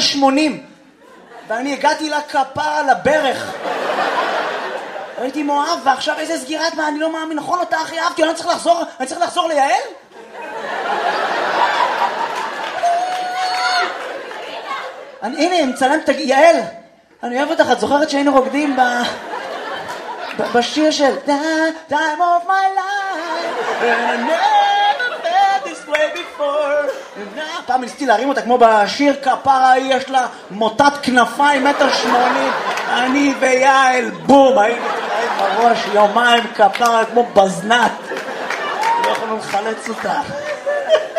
80. ואני הגעתי לכפרה, לברך. הייתי מאוהב, ועכשיו איזה סגירת, מה, אני לא מאמין, נכון אותה הכי אהבתי, אני צריך לחזור ליעל? הנה, מצלם, יעל, אני אוהב אותך, את זוכרת שהיינו רוקדים בשיר של Time of my life and I never felt this way before. פעם ניסיתי להרים אותה כמו בשיר כפרה, יש לה מוטת כנפיים 1.80 מטר, אני ויעל, בום, היינו בראש יומיים כפרה כמו בזנת, לא יכולנו לחלץ אותה.